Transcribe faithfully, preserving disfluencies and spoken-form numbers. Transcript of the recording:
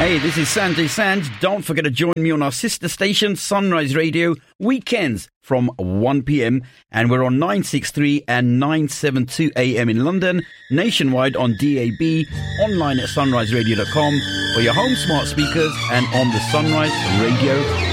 Hey, this is Sanjay Sanj. Don't forget to join me on our sister station, Sunrise Radio, weekends from one p.m. And we're on nine sixty-three and nine seventy-two A M in London, nationwide on D A B, online at sunrise radio dot com for your home smart speakers and on the Sunrise Radio